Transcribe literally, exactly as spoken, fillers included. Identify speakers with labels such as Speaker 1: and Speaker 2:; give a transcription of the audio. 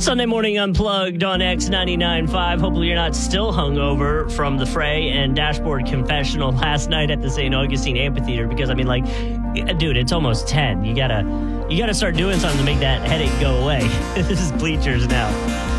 Speaker 1: Sunday morning unplugged on X ninety-nine point five. Hopefully you're not still hungover from the fray and dashboard confessional last night at the Saint Augustine Amphitheater, because I mean, like, dude, it's almost ten. You gotta, you gotta start doing something to make that headache go away. This is Bleachers now.